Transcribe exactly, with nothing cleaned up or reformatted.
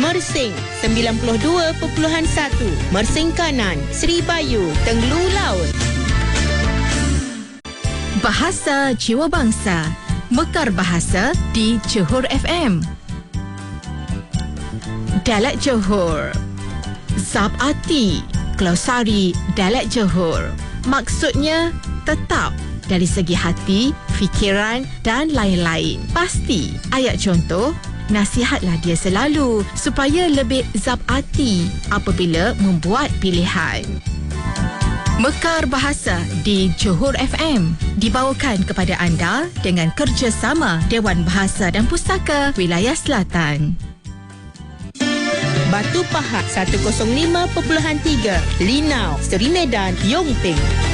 Mersing sembilan puluh dua perpuluhan satu, Mersing Kanan, Seri Bayu, Tenglu Laut. Bahasa Jiwa Bangsa, Mekar Bahasa di Johor F M. Dialek Johor. Zab Ati, glosari Dialek Johor. Maksudnya tetap dari segi hati, fikiran dan lain-lain. Pasti. Ayat contoh, nasihatlah dia selalu supaya lebih zab hati apabila membuat pilihan. Mekar Bahasa di Johor F M dibawakan kepada anda dengan kerjasama Dewan Bahasa dan Pustaka Wilayah Selatan. Batu Pahat seratus lima perpuluhan tiga, Linau, Seri Medan, Yong Ping.